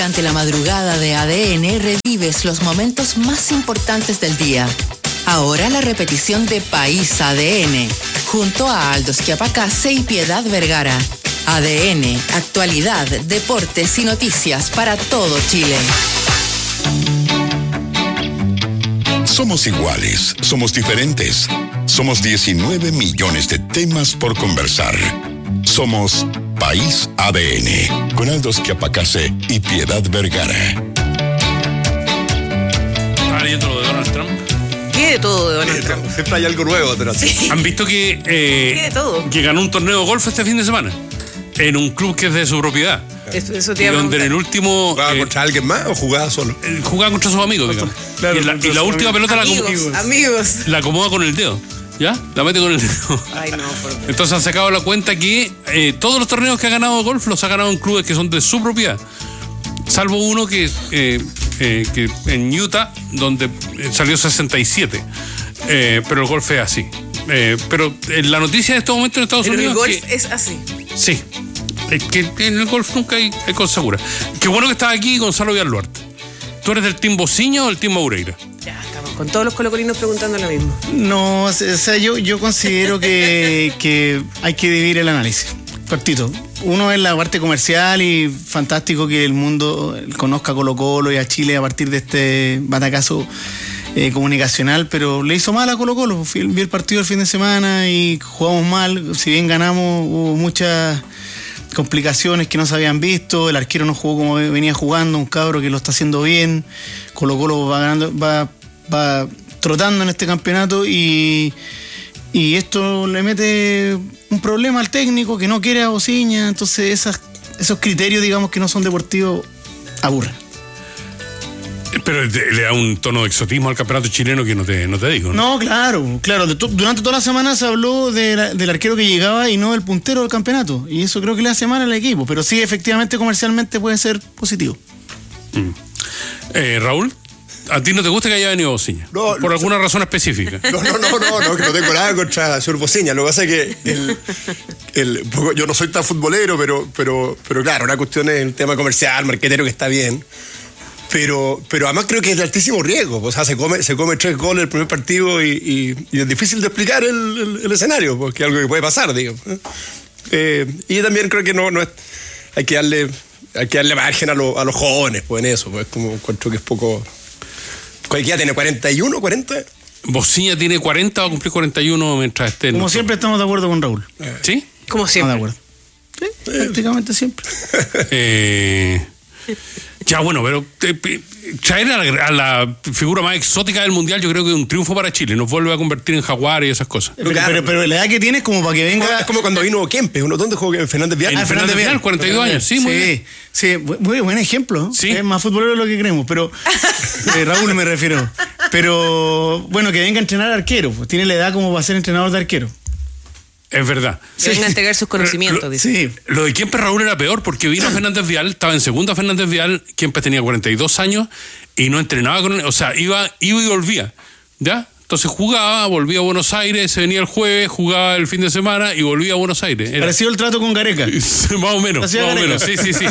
Durante la madrugada de ADN revives los momentos más importantes del día. Ahora la repetición de País ADN, junto a Aldo Schiapacase y Piedad Vergara. ADN, actualidad, deportes y noticias para todo Chile. Somos iguales, somos diferentes. Somos 19 millones de temas por conversar. Somos País ADN, con Aldo Schiapacase y Piedad Vergara. ¿Estás leyendo lo de Donald Trump? ¿Qué de todo de Donald Trump? Siempre hay algo nuevo, pero sí. ¿Han visto ¿Qué de todo? que ganó un torneo de golf este fin de semana? En un club que es de su propiedad. Eso te iba a Donde en preguntar. el último... ¿Jugaba contra alguien más o jugaba solo? jugaba contra sus amigos, digamos. Claro, y la última pelota Amigos. la acomoda con el dedo. ¿Ya? La mete con el dedo. Ay, no, por favor. Entonces han sacado la cuenta que todos los torneos que ha ganado golf los ha ganado en clubes que son de su propiedad. Salvo uno que en Utah, donde salió 67. Pero el golf es así. Pero la noticia de este momento en Estados Pero Unidos... el golf es así. Sí. Es que en el golf nunca hay cosa segura. Qué bueno que estás aquí, Gonzalo Villalluarte. ¿Tú eres del Team Bociña o del Team Moureira? Ya estamos con todos los colocolinos preguntando lo mismo. No, o sea, yo considero que hay que dividir el análisis. Cortito. Uno es la parte comercial y fantástico que el mundo conozca a Colo-Colo y a Chile a partir de este batacazo comunicacional, pero le hizo mal a Colo-Colo. Vi el partido el fin de semana y jugamos mal. Si bien ganamos, hubo muchas complicaciones que no se habían visto. El arquero no jugó como venía jugando, un cabro que lo está haciendo bien. Colo-Colo va ganando, va trotando en este campeonato y esto le mete un problema al técnico que no quiere a Bociña. Entonces esos criterios, digamos, que no son deportivos, aburren. Pero le da un tono de exotismo al campeonato chileno que no te digo, ¿no? No, claro. Durante toda la semana se habló del arquero que llegaba y no del puntero del campeonato. Y eso creo que le hace mal al equipo. Pero sí, efectivamente, comercialmente puede ser positivo. Raúl, ¿a ti no te gusta que haya venido Bociña? No, ¿Por alguna razón específica? No, que no tengo nada contra el señor Bociña. Lo que pasa es que yo no soy tan futbolero, pero claro, una cuestión es el tema comercial, marquetero, que está bien. Pero además creo que es de altísimo riesgo. O sea, se come 3 goles el primer partido y es difícil de explicar el escenario, porque es algo que puede pasar, digo. Y también creo que no es, hay que darle margen a los jóvenes, pues en eso, pues como encuentro que es poco. ¿Cualquiera tiene 41, 40? Bociña tiene 40, va a cumplir 41 mientras esté. Como siempre estamos de acuerdo con Raúl. ¿Sí? Como Estamos siempre. de acuerdo. Sí, prácticamente siempre. Ya, bueno, pero traer a la figura más exótica del mundial, yo creo que es un triunfo para Chile. Nos vuelve a convertir en jaguar y esas cosas. Pero la edad que tiene es como para que venga. Es como cuando vino Kempe. ¿Dónde jugó Fernández Vial? En Fernández Vial, 42 años. Sí, muy bien. Sí, muy buen ejemplo. Sí. Es más futbolero de lo que creemos, pero Raúl me refiero. Pero bueno, que venga a entrenar arquero. Pues tiene la edad como para ser entrenador de arquero. Es verdad. Que venga a entregar sus conocimientos, dice. Sí. Lo de Kempes Raúl era peor porque vino Fernández Vial, estaba en segunda Fernández Vial, Kempes tenía 42 años y no entrenaba con él, o sea, iba y volvía, ¿ya? Entonces jugaba, volvía a Buenos Aires, se venía el jueves, jugaba el fin de semana y volvía a Buenos Aires. Era Parecido el trato con Gareca. más o menos, sí.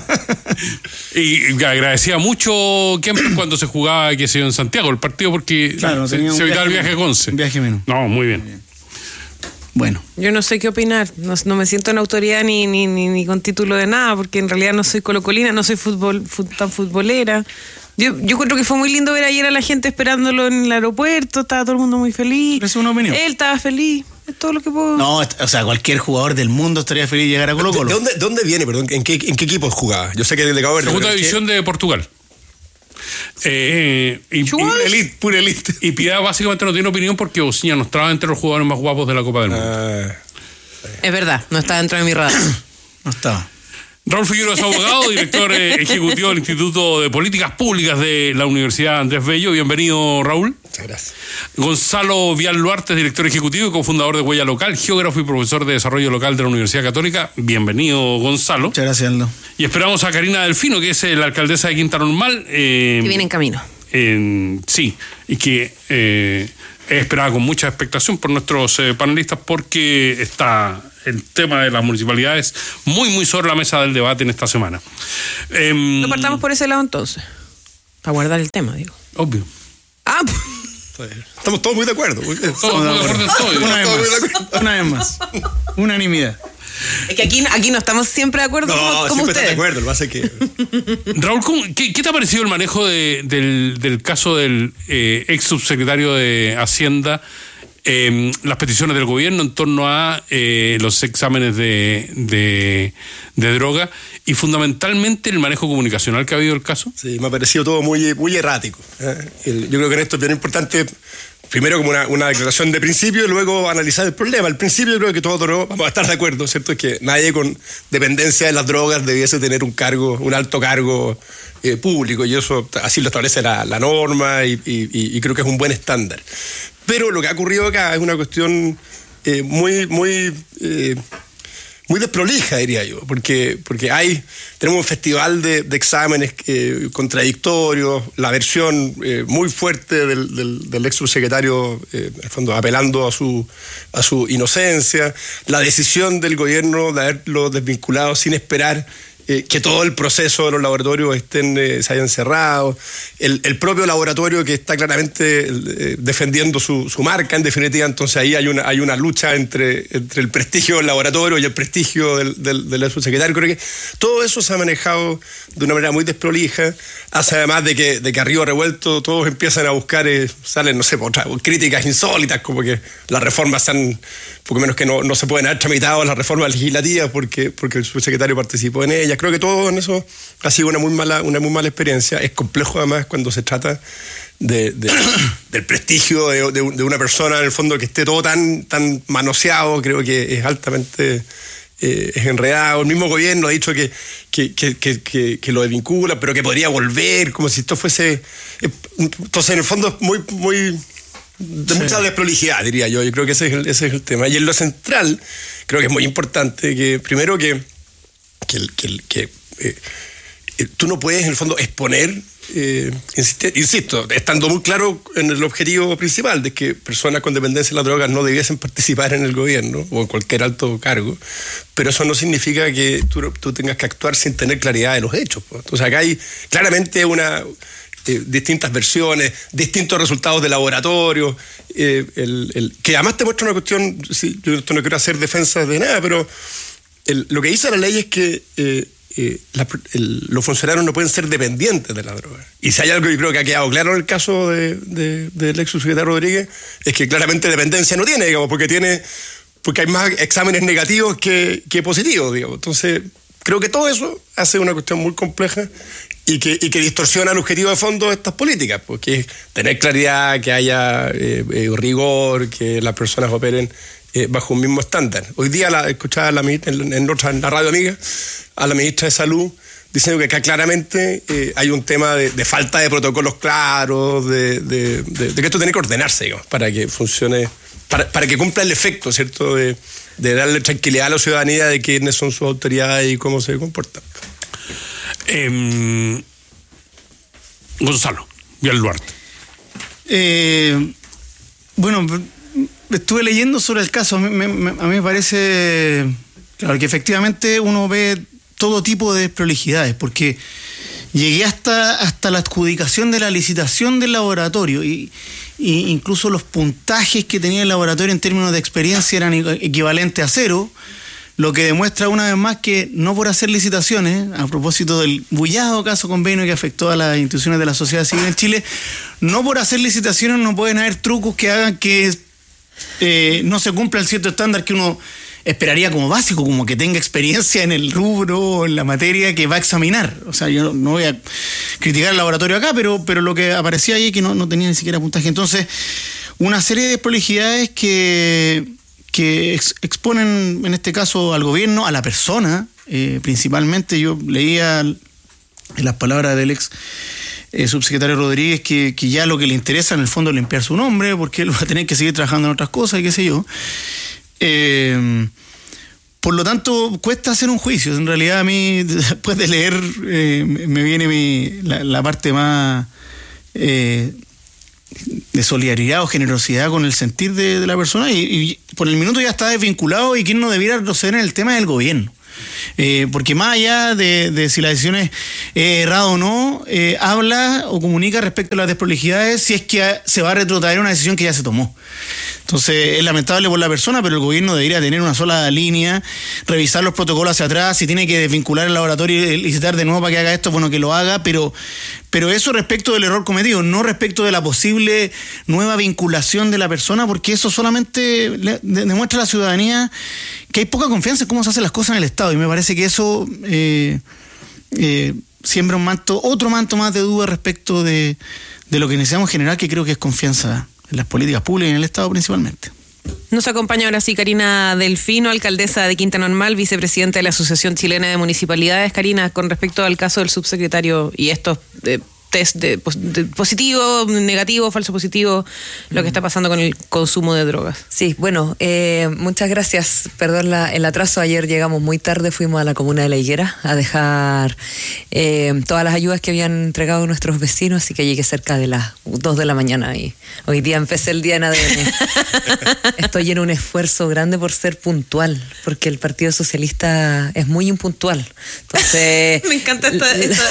Y agradecía mucho Kempes cuando se jugaba, qué sé yo, en Santiago, el partido, porque Claro, se tenía un evitaba el viaje viaje a Conce. Un viaje menos. No, muy bien. Bueno. Yo no sé qué opinar, no me siento en autoridad ni con título de nada, porque en realidad no soy colocolina, no soy tan futbolera. Yo creo que fue muy lindo ver ayer a la gente esperándolo en el aeropuerto, estaba todo el mundo muy feliz. Pero es una opinión. Él estaba feliz, es todo lo que puedo. No, o sea, cualquier jugador del mundo estaría feliz de llegar a Colo-Colo. ¿De dónde viene, perdón? ¿En qué equipo jugaba? Yo sé que es de Cabo Verde. Segunda división de Portugal. Pura elite. Y Piedad básicamente no tiene opinión porque Bociña no estaba entre los jugadores más guapos de la Copa del Mundo. Es verdad, no está dentro de mi radar. No estaba. Raúl Figueroa es abogado, director ejecutivo del Instituto de Políticas Públicas de la Universidad Andrés Bello. Bienvenido, Raúl. Muchas gracias. Gonzalo Villalluarte, director ejecutivo y cofundador de Huella Local, geógrafo y profesor de desarrollo local de la Universidad Católica. Bienvenido, Gonzalo. Muchas gracias, Aldo. Y esperamos a Karina Delfino, que es la alcaldesa de Quinta Normal. Que viene en camino. Sí, y que es esperada con mucha expectación por nuestros panelistas, porque está el tema de las municipalidades muy sobre la mesa del debate en esta semana. No partamos por ese lado entonces, para guardar el tema, digo. Obvio. Estamos todos muy de acuerdo. Todos muy de acuerdo en todo. Una vez más. Unanimidad. Es que aquí no estamos siempre de acuerdo como siempre ustedes. están de acuerdo, lo que pasa es que... Raúl, ¿qué te ha parecido el manejo del caso del ex subsecretario de Hacienda, las peticiones del gobierno en torno a los exámenes de droga y fundamentalmente el manejo comunicacional que ha habido el caso? Sí, me ha parecido todo muy errático. Yo creo que en esto es bien importante, primero como una declaración de principio y luego analizar el problema. Al principio yo creo que todos vamos a estar de acuerdo, ¿cierto? Es que nadie con dependencia de las drogas debiese tener un alto cargo público, y eso así lo establece la norma y creo que es un buen estándar. Pero lo que ha ocurrido acá es una cuestión muy desprolija, diría yo, porque tenemos un festival de exámenes contradictorios, la versión muy fuerte del ex subsecretario, en el fondo apelando a su inocencia, la decisión del gobierno de haberlo desvinculado sin esperar que todo el proceso de los laboratorios se hayan cerrado, el propio laboratorio que está claramente defendiendo su marca, en definitiva. Entonces ahí hay una lucha entre el prestigio del laboratorio y el prestigio del subsecretario. Creo que todo eso se ha manejado de una manera muy desprolija, hace además de que a río revuelto todos empiezan a buscar, salen, no sé, críticas insólitas, como que las reformas poco menos que no se pueden haber tramitado las reformas legislativas porque el subsecretario participó en ellas. Creo que todo en eso ha sido una muy mala experiencia. Es complejo además cuando se trata del prestigio de una persona, en el fondo, que esté todo tan manoseado. Creo que es altamente es enredado. El mismo gobierno ha dicho que lo desvincula, pero que podría volver, como si esto fuese... Entonces, en el fondo, es muy de mucha desprolijidad, diría yo. Yo creo que ese es el tema. Y en lo central, creo que es muy importante que, primero, que tú no puedes, en el fondo, exponer, insisto, estando muy claro en el objetivo principal, de que personas con dependencia de las drogas no debiesen participar en el gobierno o en cualquier alto cargo, pero eso no significa que tú tengas que actuar sin tener claridad de los hechos. Pues. Entonces acá hay claramente distintas versiones, distintos resultados de laboratorio, que además te muestra una cuestión, yo no quiero hacer defensa de nada, pero lo que dice la ley es que los funcionarios no pueden ser dependientes de la droga. Y si hay algo que creo que ha quedado claro en el caso del ex subsecretario Rodríguez, es que claramente dependencia no tiene, digamos, porque hay más exámenes negativos que positivos, digamos. Entonces, creo que todo eso hace una cuestión muy compleja y que distorsiona el objetivo de fondo de estas políticas, porque es tener claridad, que haya rigor, que las personas operen bajo un mismo estándar. Hoy día escuchaba en la radio amiga a la ministra de Salud diciendo que acá claramente hay un tema de falta de protocolos claros, de que esto tiene que ordenarse, digamos, para que funcione, para que cumpla el efecto, ¿cierto?, de darle tranquilidad a la ciudadanía de quiénes son sus autoridades y cómo se comportan. Gonzalo Villalduarte. Bueno, estuve leyendo sobre el caso. A mí me parece, claro, que efectivamente uno ve todo tipo de desprolijidades, porque llegué hasta la adjudicación de la licitación del laboratorio y incluso los puntajes que tenía el laboratorio en términos de experiencia eran equivalentes a 0, lo que demuestra una vez más que no por hacer licitaciones, a propósito del bullado caso convenio que afectó a las instituciones de la sociedad civil en Chile, no por hacer licitaciones no pueden haber trucos que hagan que no se cumpla el cierto estándar que uno esperaría como básico, como que tenga experiencia en el rubro o en la materia que va a examinar. O sea, yo no voy a criticar el laboratorio acá, pero lo que aparecía ahí es que no tenía ni siquiera puntaje. Entonces, una serie de prolijidades que exponen, en este caso, al gobierno, a la persona, principalmente. Yo leía en las palabras del ex subsecretario Rodríguez que ya lo que le interesa en el fondo es limpiar su nombre, porque él va a tener que seguir trabajando en otras cosas y qué sé yo. Por lo tanto, cuesta hacer un juicio. En realidad, a mí, después de leer, me viene la parte más solidaridad o generosidad con el sentir de la persona y por el minuto ya está desvinculado y quién no debiera proceder en el tema del gobierno. Porque más allá de si la decisión es errada o no, habla o comunica respecto a las desprolijidades si es que se va a retrotraer una decisión que ya se tomó. Entonces es lamentable por la persona, pero el gobierno debería tener una sola línea, revisar los protocolos hacia atrás, si tiene que desvincular el laboratorio y licitar de nuevo para que haga esto, bueno, que lo haga, pero eso respecto del error cometido, no respecto de la posible nueva vinculación de la persona, porque eso solamente demuestra a la ciudadanía que hay poca confianza en cómo se hacen las cosas en el Estado, y me parece que eso siembra otro manto más de duda respecto de lo que necesitamos generar, que creo que es confianza en las políticas públicas y en el Estado principalmente. Nos acompaña ahora sí Karina Delfino, alcaldesa de Quinta Normal, vicepresidenta de la Asociación Chilena de Municipalidades. Karina, con respecto al caso del subsecretario y estos test de positivo, negativo, falso positivo, lo que está pasando con el consumo de drogas. Sí, bueno, muchas gracias. Perdón el atraso. Ayer llegamos muy tarde, fuimos a la comuna de La Higuera a dejar todas las ayudas que habían entregado nuestros vecinos, así que llegué cerca de las 2 de la mañana y hoy día empecé el día en ADN. Estoy en un esfuerzo grande por ser puntual, porque el Partido Socialista es muy impuntual. Entonces, me encanta esta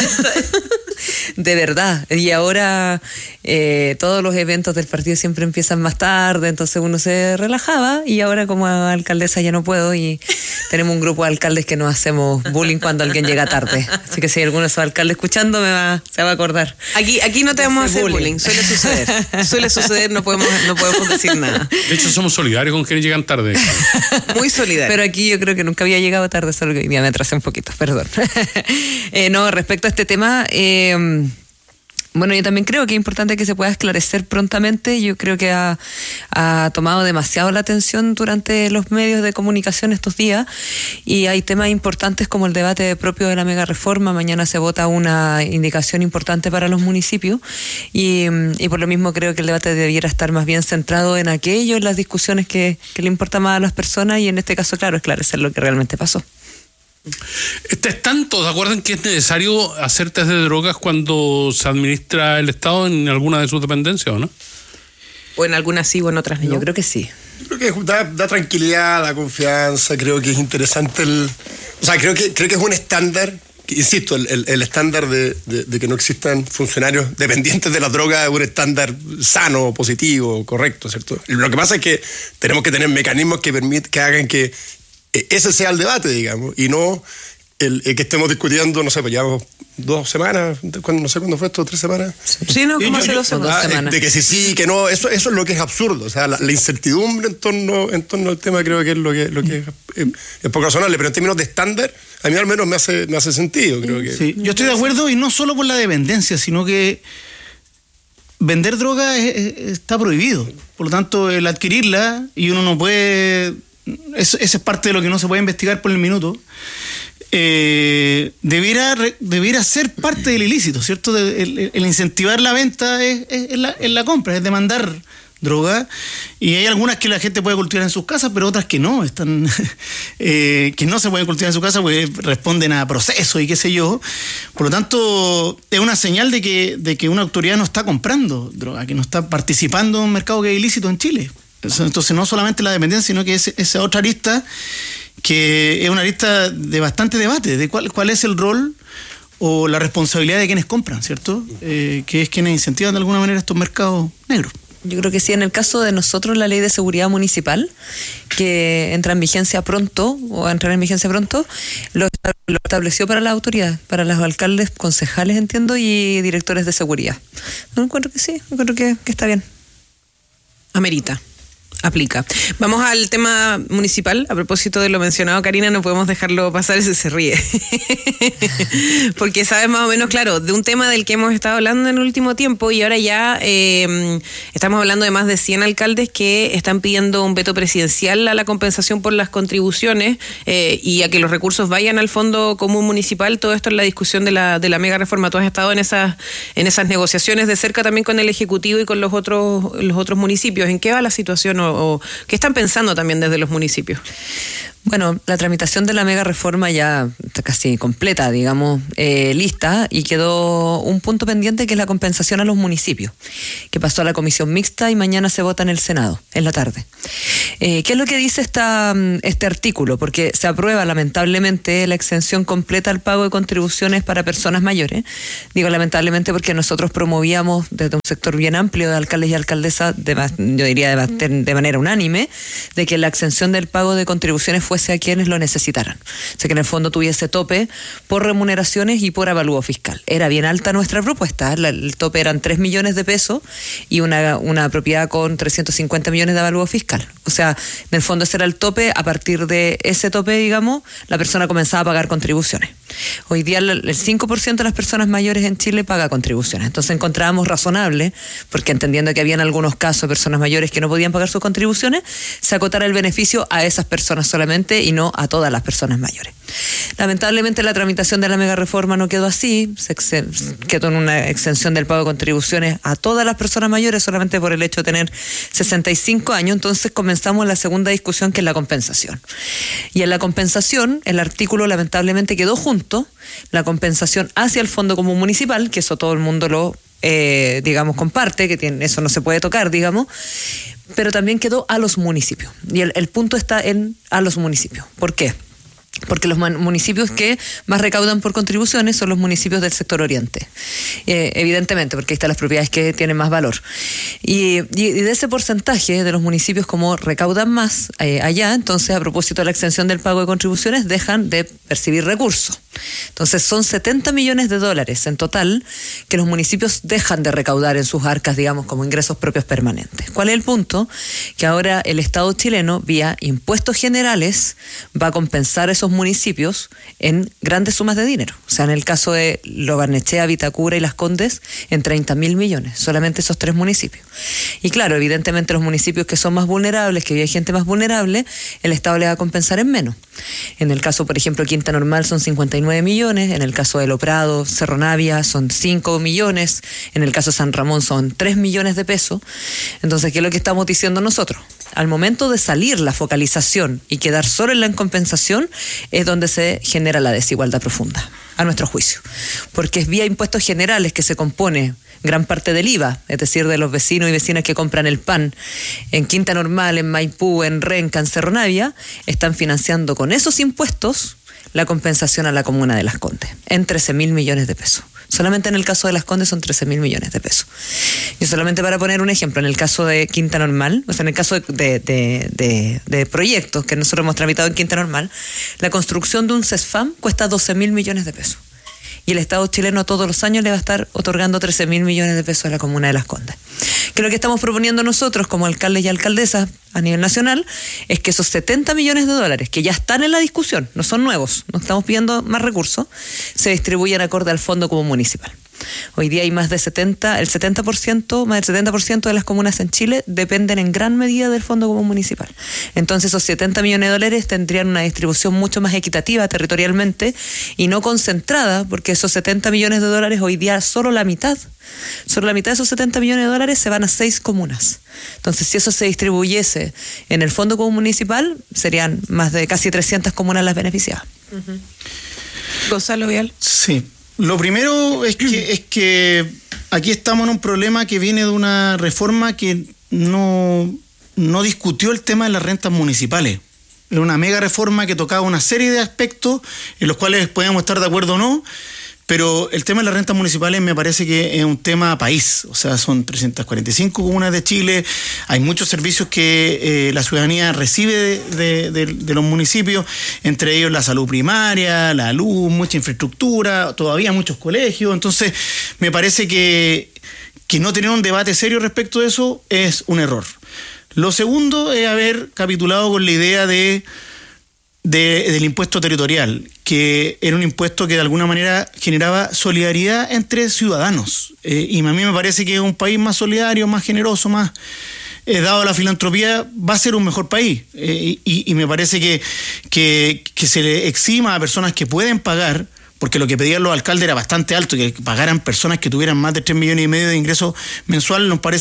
de verdad. Y ahora todos los eventos del partido siempre empiezan más tarde, entonces uno se relajaba y ahora como alcaldesa ya no puedo y tenemos un grupo de alcaldes que nos hacemos bullying cuando alguien llega tarde. Así que si hay alguno de esos alcaldes escuchando se va a acordar. Aquí no te vamos a hacer bullying. Suele suceder, no podemos decir nada. De hecho somos solidarios con quienes llegan tarde. Muy solidarios. Pero aquí yo creo que nunca había llegado tarde, solo que hoy día me atrasé un poquito, perdón. No, respecto a este tema, bueno, yo también creo que es importante que se pueda esclarecer prontamente. Yo creo que ha tomado demasiado la atención durante los medios de comunicación estos días y hay temas importantes como el debate propio de la mega reforma. Mañana se vota una indicación importante para los municipios y por lo mismo creo que el debate debiera estar más bien centrado en aquello, en las discusiones que le importan más a las personas y en este caso, claro, esclarecer lo que realmente pasó. ¿Están todos de acuerdo en que es necesario hacer test de drogas cuando se administra el Estado en alguna de sus dependencias o no? O en algunas sí o en otras no. Yo creo que sí. Creo que da tranquilidad, da confianza, creo que es interesante creo que es un estándar, insisto, el estándar de que no existan funcionarios dependientes de la droga es un estándar sano, positivo, correcto, ¿cierto? Lo que pasa es que tenemos que tener mecanismos que hagan que ese sea el debate, digamos, y no el que estemos discutiendo, no sé, pues llevamos 2 semanas, no sé cuándo fue esto, 3 semanas. Sí, no, como hace 2 semanas. De que sí, que no, eso es lo que es absurdo. O sea, la incertidumbre en torno al tema creo que es lo que es poco razonable, pero en términos de estándar, a mí al menos me hace sentido, creo que. Sí, yo estoy de acuerdo, y no solo por la dependencia, sino que vender droga está prohibido. Por lo tanto, el adquirirla, y uno no puede. Eso es parte de lo que no se puede investigar por el minuto. Debiera ser parte del ilícito, ¿cierto? El incentivar la venta es la compra, es demandar droga, y hay algunas que la gente puede cultivar en sus casas, pero otras que no, que no se pueden cultivar en su casa porque responden a procesos y qué sé yo. Por lo tanto, es una señal de que una autoridad no está comprando droga, que no está participando en un mercado que es ilícito en Chile. Entonces no solamente la dependencia, sino que es esa otra arista, que es una arista de bastante debate, de cuál es el rol o la responsabilidad de quienes compran, ¿cierto? Que es quienes incentivan de alguna manera estos mercados negros. Yo creo que sí, en el caso de nosotros, la ley de seguridad municipal, que entra en vigencia pronto, o entrará en vigencia pronto, lo estableció para la autoridad, para los alcaldes, concejales, entiendo, y directores de seguridad. No encuentro que sí, encuentro que está bien. Amerita. Aplica. Vamos al tema municipal. A propósito de lo mencionado, Karina, no podemos dejarlo pasar, ese se ríe. Porque sabes más o menos, claro, de un tema del que hemos estado hablando en el último tiempo, y ahora ya estamos hablando de más de 100 alcaldes que están pidiendo un veto presidencial a la compensación por las contribuciones y a que los recursos vayan al Fondo Común Municipal. Todo esto es la discusión de la mega reforma. Tú has estado en esas negociaciones de cerca también con el Ejecutivo y con los otros municipios. ¿En qué va la situación o qué están pensando también desde los municipios? Bueno, la tramitación de la mega reforma ya está casi completa, digamos, lista, y quedó un punto pendiente que es la compensación a los municipios, que pasó a la comisión mixta y mañana se vota en el Senado, en la tarde. ¿Qué es lo que dice este artículo? Porque se aprueba lamentablemente la exención completa al pago de contribuciones para personas mayores. Digo lamentablemente porque nosotros promovíamos desde un sector bien amplio de alcaldes y alcaldesas, yo diría de manera unánime, de que la exención del pago de contribuciones fuese a quienes lo necesitaran. O sea, que en el fondo tuviese tope por remuneraciones y por avalúo fiscal. Era bien alta nuestra propuesta. El tope eran 3 millones de pesos y una propiedad con 350 millones de avalúo fiscal. O sea, en el fondo ese era el tope. A partir de ese tope, digamos, la persona comenzaba a pagar contribuciones. Hoy día el 5% de las personas mayores en Chile paga contribuciones. Entonces encontrábamos razonable, porque entendiendo que habían algunos casos de personas mayores que no podían pagar sus contribuciones, se acotara el beneficio a esas personas solamente y no a todas las personas mayores. Lamentablemente la tramitación de la mega reforma no quedó así, quedó en una exención del pago de contribuciones a todas las personas mayores solamente por el hecho de tener 65 años, entonces comenzamos la segunda discusión, que es la compensación. Y en la compensación, el artículo lamentablemente quedó junto, la compensación hacia el Fondo Común Municipal, que eso todo el mundo lo digamos comparte, que eso no se puede tocar, digamos, pero también quedó a los municipios. Y el punto está en a los municipios. ¿Por qué? Porque los municipios que más recaudan por contribuciones son los municipios del sector oriente. Evidentemente, porque ahí están las propiedades que tienen más valor. Y de ese porcentaje de los municipios, como recaudan más allá, entonces a propósito de la exención del pago de contribuciones, dejan de percibir recursos. Entonces son 70 millones de dólares en total que los municipios dejan de recaudar en sus arcas, digamos, como ingresos propios permanentes. ¿Cuál es el punto? Que ahora el Estado chileno, vía impuestos generales, va a compensar a esos municipios en grandes sumas de dinero. O sea, en el caso de Lo Barnechea, Vitacura y Las Condes, en 30.000 millones, solamente esos 3 municipios. Y claro, evidentemente los municipios que son más vulnerables, que hay gente más vulnerable, el Estado le va a compensar en menos. En el caso, por ejemplo, Quinta Normal son 59 millones, en el caso de Lo Prado, Cerro Navia son 5 millones, en el caso de San Ramón son 3 millones de pesos. Entonces, ¿qué es lo que estamos diciendo nosotros? Al momento de salir la focalización y quedar solo en la compensación es donde se genera la desigualdad profunda, a nuestro juicio. Porque es vía impuestos generales que se compone gran parte del IVA, es decir, de los vecinos y vecinas que compran el pan en Quinta Normal, en Maipú, en Renca, en Cerro Navia, están financiando con esos impuestos la compensación a la comuna de Las Condes, en 13.000 millones de pesos. Solamente en el caso de Las Condes son 13.000 millones de pesos. Y solamente para poner un ejemplo, en el caso de Quinta Normal, o sea, en el caso de proyectos que nosotros hemos tramitado en Quinta Normal, la construcción de un CESFAM cuesta 12.000 millones de pesos. Y el Estado chileno todos los años le va a estar otorgando 13.000 millones de pesos a la comuna de Las Condes. Que lo que estamos proponiendo nosotros como alcaldes y alcaldesas a nivel nacional es que esos 70 millones de dólares que ya están en la discusión, no son nuevos, no estamos pidiendo más recursos, se distribuyan acorde al Fondo Común Municipal. Hoy día hay más del 70% de las comunas en Chile dependen en gran medida del Fondo Común Municipal. Entonces esos 70 millones de dólares tendrían una distribución mucho más equitativa territorialmente y no concentrada, porque esos 70 millones de dólares hoy día solo la mitad de esos 70 millones de dólares se van a 6 comunas. Entonces, si eso se distribuyese en el Fondo Común Municipal, serían más de casi 300 comunas las beneficiadas. Gonzalo Vial. Sí. Lo primero es que aquí estamos en un problema que viene de una reforma que no discutió el tema de las rentas municipales. Era una mega reforma que tocaba una serie de aspectos en los cuales podíamos estar de acuerdo o no, pero el tema de las rentas municipales me parece que es un tema país. O sea, son 345 comunas de Chile, hay muchos servicios que la ciudadanía recibe de los municipios, entre ellos la salud primaria, la luz, mucha infraestructura, todavía muchos colegios. Entonces, me parece que no tener un debate serio respecto de eso es un error. Lo segundo es haber capitulado con la idea del impuesto territorial, que era un impuesto que de alguna manera generaba solidaridad entre ciudadanos. Y a mí me parece que un país más solidario, más generoso, más dado la filantropía, va a ser un mejor país. Y me parece que se le exima a personas que pueden pagar, porque lo que pedían los alcaldes era bastante alto, que pagaran personas que tuvieran más de 3,5 millones de ingresos mensuales, nos parece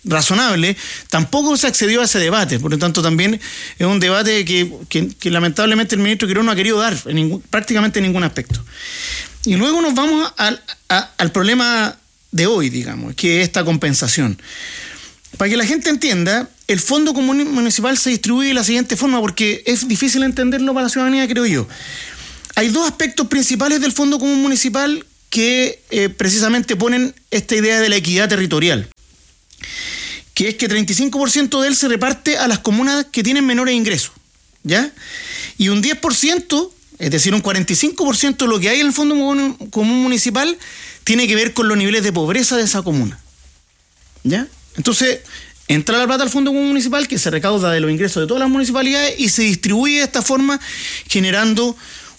razonable, tampoco se accedió a ese debate. Por lo tanto, también es un debate que lamentablemente el ministro Quirós no ha querido dar prácticamente en ningún aspecto. Y luego nos vamos al problema de hoy, digamos, que es esta compensación. Para que la gente entienda, el Fondo Común Municipal se distribuye de la siguiente forma, porque es difícil entenderlo para la ciudadanía, creo yo. Hay dos aspectos principales del Fondo Común Municipal que precisamente ponen esta idea de la equidad territorial, que es que 35% de él se reparte a las comunas que tienen menores ingresos, ¿ya? Y un 10%, es decir, un 45% de lo que hay en el Fondo Común Municipal tiene que ver con los niveles de pobreza de esa comuna, ¿ya? Entonces, entra la plata al Fondo Común Municipal, que se recauda de los ingresos de todas las municipalidades y se distribuye de esta forma, generando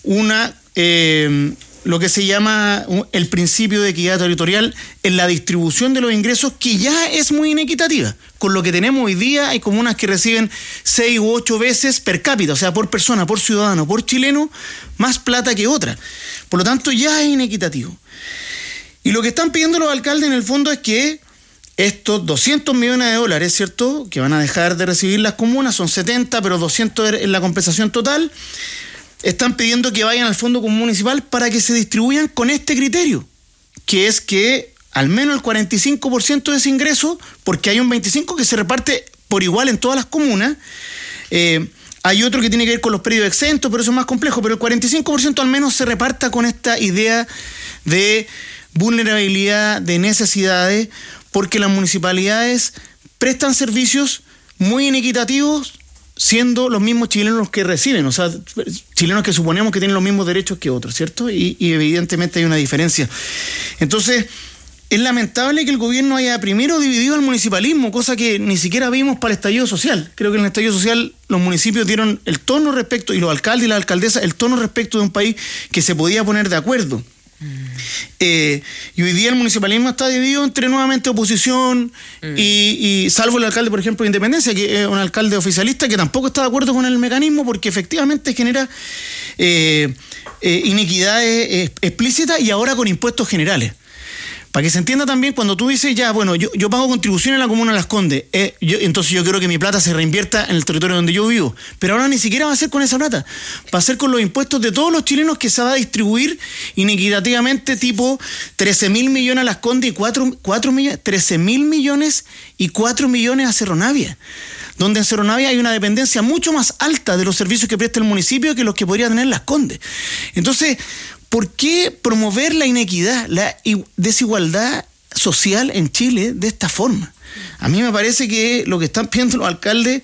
lo que se llama el principio de equidad territorial en la distribución de los ingresos, que ya es muy inequitativa. Con lo que tenemos hoy día, hay comunas que reciben 6 u 8 veces per cápita, o sea, por persona, por ciudadano, por chileno, más plata que otra. Por lo tanto, ya es inequitativo. Y lo que están pidiendo los alcaldes en el fondo es que estos $200 millones, ¿cierto?, que van a dejar de recibir las comunas, son 70, pero 200 es la compensación total, están pidiendo que vayan al Fondo Común Municipal para que se distribuyan con este criterio, que es que al menos el 45% de ese ingreso, porque hay un 25% que se reparte por igual en todas las comunas, hay otro que tiene que ver con los predios exentos, pero eso es más complejo, pero el 45% al menos se reparta con esta idea de vulnerabilidad, de necesidades, porque las municipalidades prestan servicios muy inequitativos, siendo los mismos chilenos los que reciben, o sea, chilenos que suponemos que tienen los mismos derechos que otros, ¿cierto? Y evidentemente hay una diferencia. Entonces, es lamentable que el gobierno haya primero dividido al municipalismo, cosa que ni siquiera vimos para el estallido social. Creo que en el estallido social los municipios dieron el tono respecto, y los alcaldes y las alcaldesas, el tono respecto de un país que se podía poner de acuerdo. Y hoy día el municipalismo está dividido entre nuevamente oposición y salvo el alcalde, por ejemplo, de Independencia, que es un alcalde oficialista que tampoco está de acuerdo con el mecanismo porque efectivamente genera inequidades explícitas y ahora con impuestos generales. Para que se entienda también, cuando tú dices, ya, bueno, yo pago contribución en la comuna de Las Condes, entonces yo quiero que mi plata se reinvierta en el territorio donde yo vivo. Pero ahora ni siquiera va a ser con esa plata. Va a ser con los impuestos de todos los chilenos que se va a distribuir inequitativamente, tipo 13.000 millones a Las Condes y 4 millones, 13.000 millones y 4 millones a Cerro Navia, donde en Cerro Navia hay una dependencia mucho más alta de los servicios que presta el municipio que los que podría tener Las Condes. Entonces, ¿por qué promover la inequidad, la desigualdad social en Chile de esta forma? A mí me parece que lo que están pidiendo los alcaldes,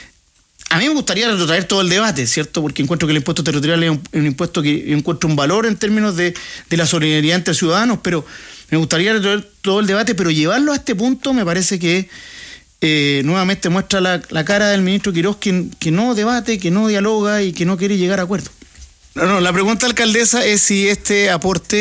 a mí me gustaría retrotraer todo el debate, ¿cierto? Porque encuentro que el impuesto territorial es un impuesto que encuentro un valor en términos de la solidaridad entre ciudadanos, pero me gustaría retrotraer todo el debate, pero llevarlo a este punto me parece que nuevamente muestra la cara del ministro Quirós que no debate, que no dialoga y que no quiere llegar a acuerdo. No, la pregunta, alcaldesa, es si este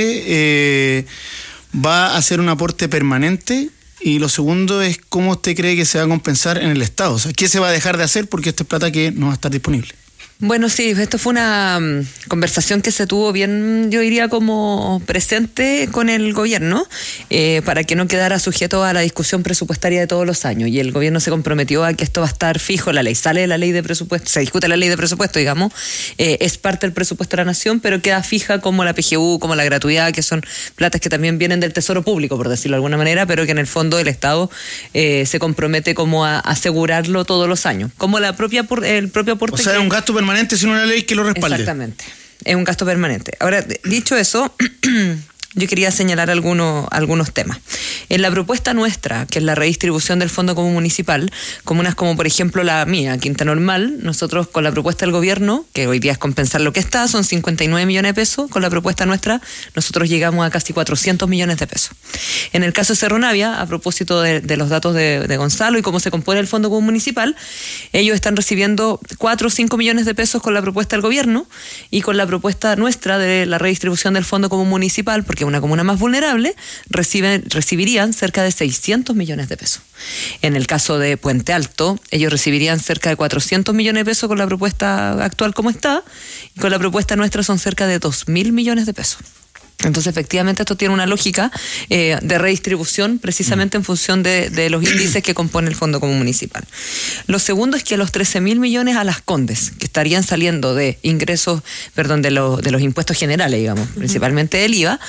aporte va a ser un aporte permanente, y lo segundo es cómo usted cree que se va a compensar en el Estado. O sea, ¿qué se va a dejar de hacer porque esta es plata que no va a estar disponible? Bueno, sí, esto fue una conversación que se tuvo bien, yo diría, como presente con el gobierno, para que no quedara sujeto a la discusión presupuestaria de todos los años. Y el gobierno se comprometió a que esto va a estar fijo, la ley sale de la ley de presupuesto, se discute la ley de presupuesto, digamos, es parte del presupuesto de la nación, pero queda fija como la PGU, como la gratuidad, que son platas que también vienen del Tesoro Público, por decirlo de alguna manera, pero que en el fondo el Estado se compromete como a asegurarlo todos los años, como el propio aporte. O sea, es un gasto permanente, sino una ley que lo respalde. Exactamente, es un gasto permanente. Ahora, dicho eso, yo quería señalar algunos temas. En la propuesta nuestra, que es la redistribución del Fondo Común Municipal, comunas como por ejemplo la mía, Quinta Normal, nosotros con la propuesta del gobierno, que hoy día es compensar lo que está, son 59 millones de pesos, con la propuesta nuestra nosotros llegamos a casi 400 millones de pesos. En el caso de Cerro Navia, a propósito de los datos de Gonzalo y cómo se compone el Fondo Común Municipal, ellos están recibiendo 4 o 5 millones de pesos con la propuesta del gobierno, y con la propuesta nuestra de la redistribución del Fondo Común Municipal, porque una comuna más vulnerable, recibirían cerca de 600 millones de pesos. En el caso de Puente Alto, ellos recibirían cerca de 400 millones de pesos con la propuesta actual como está, y con la propuesta nuestra son cerca de 2.000 millones de pesos. Entonces, efectivamente, esto tiene una lógica de redistribución precisamente en función de los índices que compone el Fondo Común Municipal. Lo segundo es que los 13.000 millones a Las Condes, que estarían saliendo de ingresos, de los impuestos generales, digamos, principalmente del IVA,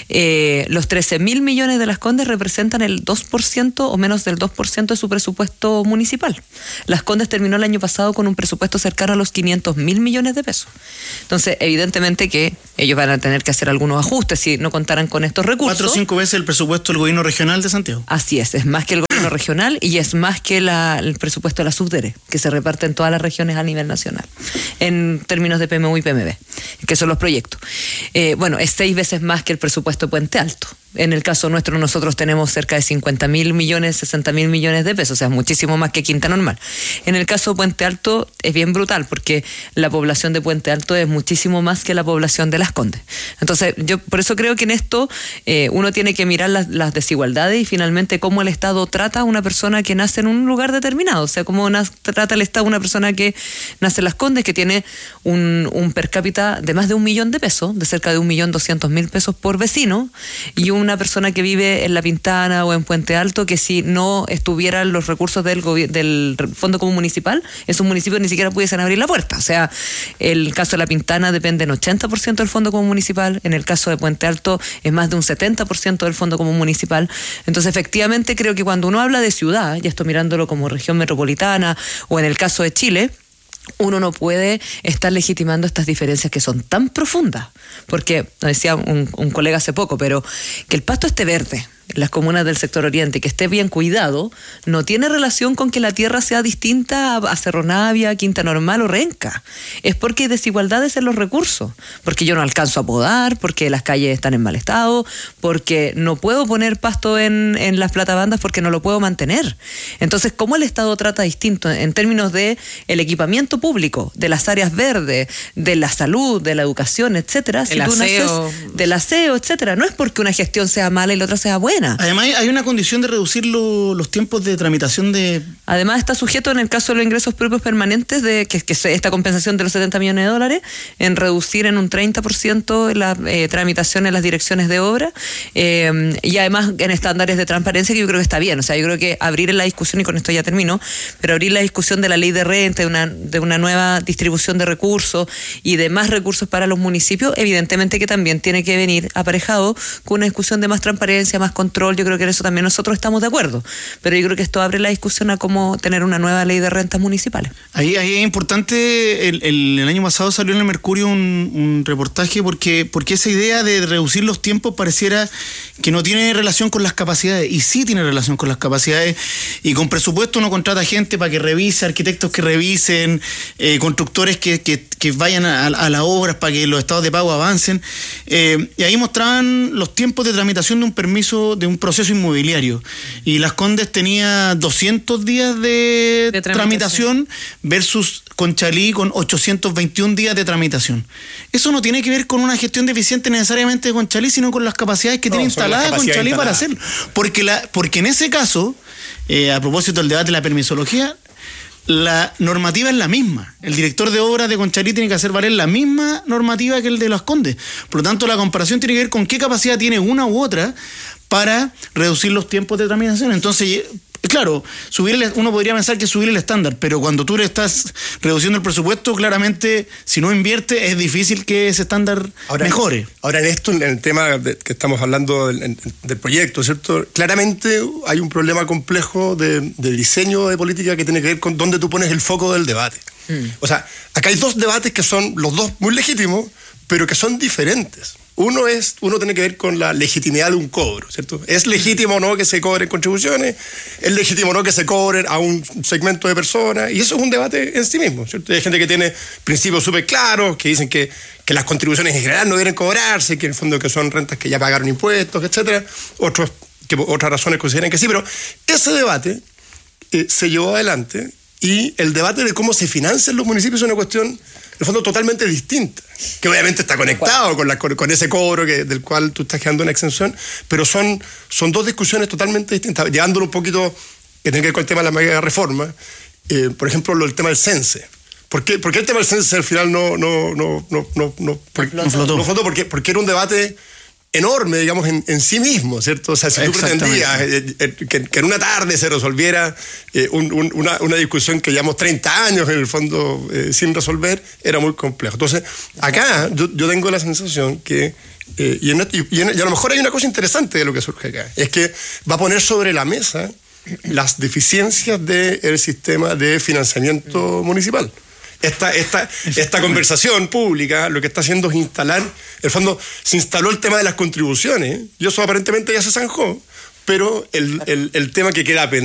los 13.000 millones de Las Condes representan el 2% o menos del 2% de su presupuesto municipal. Las Condes terminó el año pasado con un presupuesto cercano a los 500.000 millones de pesos. Entonces, evidentemente que ellos van a tener que hacer algunos ajustes si no contaran con estos recursos. 4 o 5 veces el presupuesto del gobierno regional de Santiago. Así es más que el gobierno regional y es más que el presupuesto de la Subdere, que se reparte en todas las regiones a nivel nacional, en términos de PMU y PMB, que son los proyectos. Es 6 veces más que el presupuesto de Puente Alto. En el caso nuestro, nosotros tenemos cerca de 50.000 millones, 60.000 millones de pesos, o sea, muchísimo más que Quinta Normal. En el caso de Puente Alto es bien brutal, porque la población de Puente Alto es muchísimo más que la población de Las Condes. Entonces, yo por eso creo que en esto uno tiene que mirar las desigualdades y finalmente cómo el Estado trata a una persona que nace en un lugar determinado, o sea, cómo trata el Estado a una persona que nace en Las Condes, que tiene un per cápita de más de 1 millón de pesos, de cerca de 1.200.000 pesos por vecino, y una persona que vive en La Pintana o en Puente Alto, que si no estuvieran los recursos del Fondo Común Municipal, esos municipios ni siquiera pudiesen abrir la puerta. O sea, el caso de La Pintana depende en 80% del Fondo Común Municipal, en el caso de Puente Alto es más de un 70% del Fondo Común Municipal. Entonces, efectivamente, creo que cuando uno habla de ciudad, ya estoy mirándolo como región metropolitana o en el caso de Chile, uno no puede estar legitimando estas diferencias que son tan profundas, porque, nos decía un colega hace poco, pero que el pasto esté verde en las comunas del sector oriente, que esté bien cuidado, no tiene relación con que la tierra sea distinta a Cerro Navia, Quinta Normal o Renca. Es porque hay desigualdades en los recursos, porque yo no alcanzo a podar, porque las calles están en mal estado, porque no puedo poner pasto en las platabandas porque no lo puedo mantener. Entonces, ¿cómo el Estado trata distinto en términos de el equipamiento público, de las áreas verdes, de la salud, de la educación, etcétera? El aseo. Del aseo, etcétera. No es porque una gestión sea mala y la otra sea buena. Además, hay una condición de reducir los tiempos de tramitación de... Además, está sujeto en el caso de los ingresos propios permanentes, que esta compensación de los $70 millones, en reducir en un 30% la tramitación en las direcciones de obra, y además en estándares de transparencia, que yo creo que está bien. O sea, yo creo que abrir la discusión, y con esto ya termino, pero abrir la discusión de la ley de renta, de una nueva distribución de recursos y de más recursos para los municipios, evidentemente que también tiene que venir aparejado con una discusión de más transparencia, más control. Yo creo que en eso también nosotros estamos de acuerdo, pero yo creo que esto abre la discusión a cómo tener una nueva ley de rentas municipales. Ahí es importante, el año pasado salió en el Mercurio un reportaje porque esa idea de reducir los tiempos pareciera que no tiene relación con las capacidades, y sí tiene relación con las capacidades, y con presupuesto uno contrata gente para que revise, arquitectos que revisen, constructores que vayan a las obras para que los estados de pago avancen, y ahí mostraban los tiempos de tramitación de un permiso, de un proceso inmobiliario, y Las Condes tenía 200 días de tramitación versus Conchalí con 821 días de tramitación. Eso no tiene que ver con una gestión deficiente necesariamente de Conchalí, sino con las capacidades que tiene instalada Conchalí para hacerlo. Porque en ese caso, a propósito del debate de la permisología, la normativa es la misma. El director de obras de Conchalí tiene que hacer valer la misma normativa que el de Las Condes. Por lo tanto, la comparación tiene que ver con qué capacidad tiene una u otra para reducir los tiempos de tramitación. Entonces, claro, uno podría pensar que subir el estándar, pero cuando tú le estás reduciendo el presupuesto, claramente, si no invierte, es difícil que ese estándar mejore. Ahora, en esto, en el tema que estamos hablando del proyecto, ¿cierto? Claramente hay un problema complejo de diseño de política que tiene que ver con dónde tú pones el foco del debate. O sea, acá hay dos debates que son los dos muy legítimos, pero que son diferentes. Uno tiene que ver con la legitimidad de un cobro, ¿cierto? ¿Es legítimo o no que se cobren contribuciones? ¿Es legítimo o no que se cobren a un segmento de personas? Y eso es un debate en sí mismo, ¿cierto? Hay gente que tiene principios súper claros, que dicen que las contribuciones en general no deben cobrarse, que en el fondo que son rentas que ya pagaron impuestos, etcétera. Otras razones consideran que sí, pero ese debate se llevó adelante, y el debate de cómo se financian los municipios es una cuestión, en el fondo, totalmente distinta, que obviamente está conectado con ese cobro del cual tú estás generando una exención, pero son dos discusiones totalmente distintas, llevándolo un poquito, que tiene que ver con el tema de la mega reforma, por ejemplo, el tema del CENSE. ¿Por qué el tema del CENSE al final no flotó? Porque era un debate enorme, digamos, en sí mismo, ¿cierto? O sea, si tú pretendías que en una tarde se resolviera una discusión que llevamos 30 años en el fondo sin resolver, era muy complejo. Entonces, acá yo tengo la sensación que, y a lo mejor hay una cosa interesante de lo que surge acá, es que va a poner sobre la mesa las deficiencias del sistema de financiamiento municipal. Esta conversación pública lo que está haciendo es instalar, en el fondo se instaló el tema de las contribuciones, y eso aparentemente ya se zanjó, pero el tema que queda pendiente